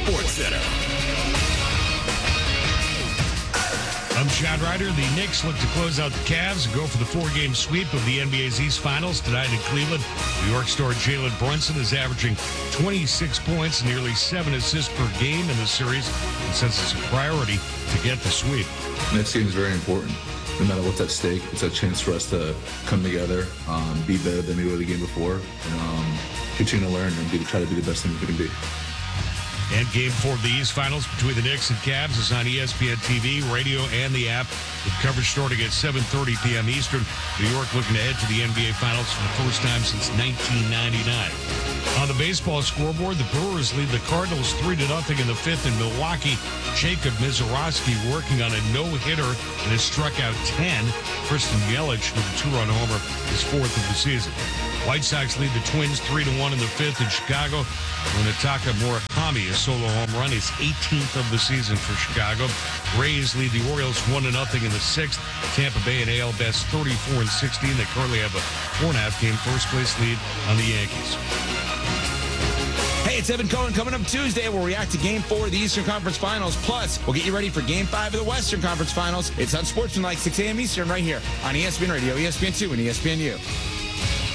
Sports Center. I'm Sean Ryder. The Knicks look to close out the Cavs and go for the four-game sweep of the NBA's East Finals tonight in Cleveland. New York star Jalen Brunson is averaging 26 points, nearly 7 assists per game in the series, and says it's a priority to get the sweep. Next game is very important. No matter what's at stake, it's a chance for us to come together, be better than we were the game before, and continue to learn and try to be the best thing we can be. And Game 4 of the East Finals between the Knicks and Cavs is on ESPN TV, radio, and the app, with coverage starting at 7:30 p.m. Eastern. New York looking ahead to the NBA Finals for the first time since 1999. On the baseball scoreboard, the Brewers lead the Cardinals 3-0 in the fifth in Milwaukee. Jacob Misiorowski working on a no-hitter and has struck out 10. Kristen Yelich with a two-run homer, his fourth of the season. White Sox lead the Twins 3-1 in the fifth in Chicago. Munetaka Murakami, a solo home run, his 18th of the season for Chicago. Rays lead the Orioles 1-0 in the sixth. Tampa Bay and AL Best 34-16. They currently have a 4.5 game first place lead on the Yankees. Hey, it's Evan Cohen. Coming up Tuesday, we'll react to Game 4 of the Eastern Conference Finals. Plus, we'll get you ready for Game 5 of the Western Conference Finals. It's on Sportsmanlike, 6 a.m. Eastern, right here on ESPN Radio, ESPN2, and ESPNU.